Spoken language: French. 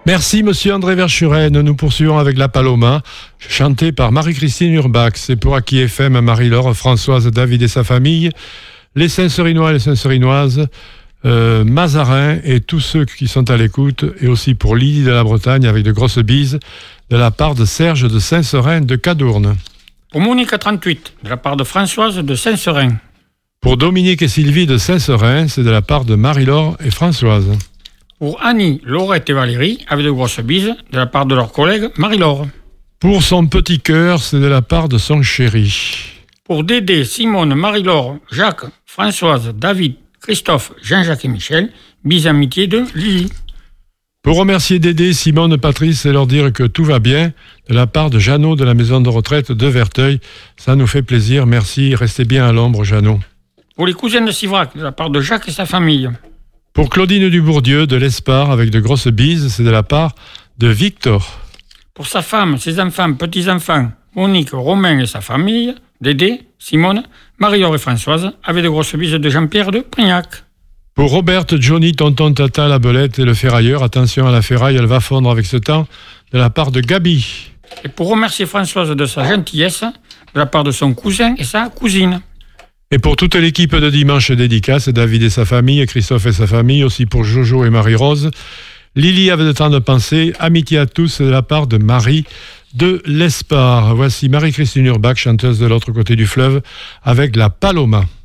Merci monsieur André Verschuren. Nous poursuivons avec La Paloma, chantée par Marie-Christine Urbach. C'est pour Aki FM, Marie-Laure, Françoise, David et sa famille, les Saint-Serinois et les Saint-Serinoises, Mazarin et tous ceux qui sont à l'écoute, et aussi pour Lydie de la Bretagne avec de grosses bises de la part de Serge de Saint-Seurin de Cadourne. Pour Monique 38, de la part de Françoise de Saint-Seurin. Pour Dominique et Sylvie de Saint-Seurin, c'est de la part de Marie-Laure et Françoise. Pour Annie, Laurette et Valérie, avec de grosses bises, de la part de leur collègue Marie-Laure. Pour son petit cœur, c'est de la part de son chéri. Pour Dédé, Simone, Marie-Laure, Jacques, Françoise, David, Christophe, Jean-Jacques et Michel, bises amitié de Lily. Pour remercier Dédé, Simone, Patrice et leur dire que tout va bien, de la part de Jeannot de la maison de retraite de Verteuil. Ça nous fait plaisir, merci, restez bien à l'ombre, Jeannot. Pour les cousins de Sivrac, de la part de Jacques et sa famille. Pour Claudine Dubourdieu de l'Espar avec de grosses bises, c'est de la part de Victor. Pour sa femme, ses enfants, petits-enfants, Monique, Romain et sa famille, Dédé, Simone, Marie-Laure et Françoise, avec de grosses bises de Jean-Pierre de Prignac. Pour Robert, Johnny, Tonton, Tata, la Belette et le ferrailleur, attention à la ferraille, elle va fondre avec ce temps, de la part de Gabi. Et pour remercier Françoise de sa gentillesse, de la part de son cousin et sa cousine. Et pour toute l'équipe de Dimanche Dédicace, David et sa famille, Christophe et sa famille, aussi pour Jojo et Marie-Rose. Lily avait le temps de penser, amitié à tous, de la part de Marie de l'Espar. Voici Marie-Christine Urbach, chanteuse de l'autre côté du fleuve, avec La Paloma.